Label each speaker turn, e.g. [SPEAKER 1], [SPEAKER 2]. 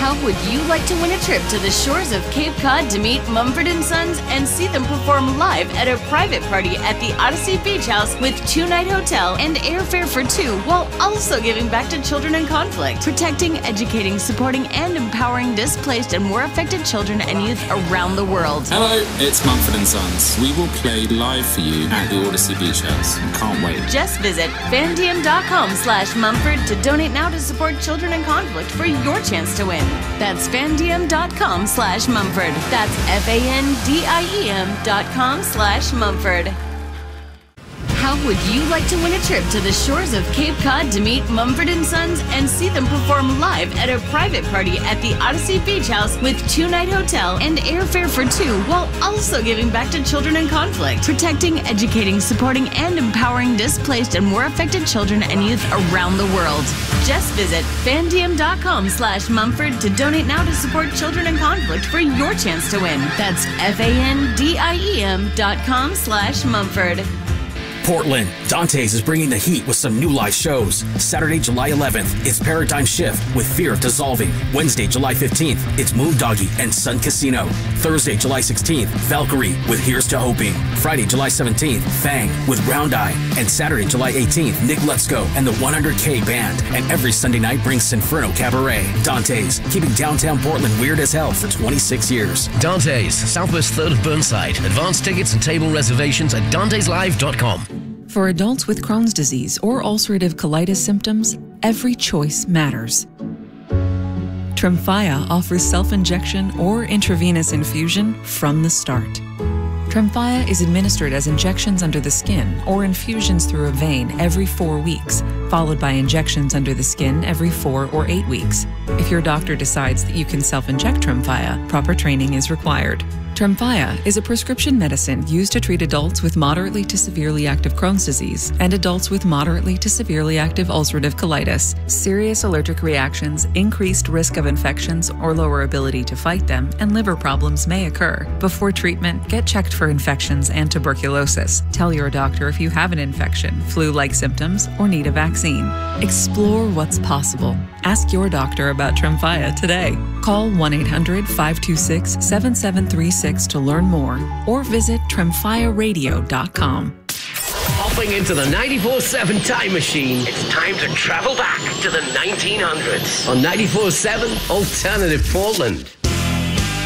[SPEAKER 1] How would you like to win a trip to the shores of Cape Cod to meet Mumford & Sons and see them perform live at a private party at the Odyssey Beach House with 2-night hotel and airfare for two, while also giving back to children in conflict, protecting, educating, supporting, and empowering displaced and war affected children and youth around the world?
[SPEAKER 2] Hello, it's Mumford & Sons. We will play live for you at the Odyssey Beach House. Can't wait.
[SPEAKER 1] Just visit fandiem.com/Mumford to donate now to support children in conflict for your chance to win. That's fandiem.com/Mumford. That's FANDIEM.com/Mumford. How would you like to win a trip to the shores of Cape Cod to meet Mumford & Sons and see them perform live at a private party at the Odyssey Beach House with 2-night hotel and airfare for two, while also giving back to children in conflict, protecting, educating, supporting, and empowering displaced and war affected children and youth around the world? Just visit fandiem.com/Mumford to donate now to support children in conflict for your chance to win. That's FANDIEM.com/Mumford.
[SPEAKER 3] Portland, Dante's is bringing the heat with some new live shows. Saturday, July 11th, it's Paradigm Shift with Fear of Dissolving. Wednesday, July 15th, it's Moondoggy and Sun Casino. Thursday, July 16th, Valkyrie with Here's to Hoping. Friday, July 17th, Fang with Round Eye. And Saturday, July 18th, Nick Let's Go and the 100K Band. And every Sunday night brings Sinferno Cabaret. Dante's, keeping downtown Portland weird as hell for 26 years.
[SPEAKER 4] Dante's, Southwest 3rd of Burnside. Advance tickets and table reservations at danteslive.com.
[SPEAKER 5] For adults with Crohn's disease or ulcerative colitis symptoms, every choice matters. Tremfya offers self-injection or intravenous infusion from the start. Tremfya is administered as injections under the skin or infusions through a vein every 4 weeks, followed by injections under the skin every 4 or 8 weeks. If your doctor decides that you can self-inject Tremfya, proper training is required. Tremfya is a prescription medicine used to treat adults with moderately to severely active Crohn's disease and adults with moderately to severely active ulcerative colitis. Serious allergic reactions, increased risk of infections or lower ability to fight them, and liver problems may occur. Before treatment, get checked for infections and tuberculosis. Tell your doctor if you have an infection, flu-like symptoms, or need a vaccine. Explore what's possible. Ask your doctor about Tremfya today. Call 1-800-526-7736 to learn more or visit tremfyaradio.com.
[SPEAKER 4] Hopping into the 94.7 time machine, it's time to travel back to the 1900s on 94.7 Alternative Portland.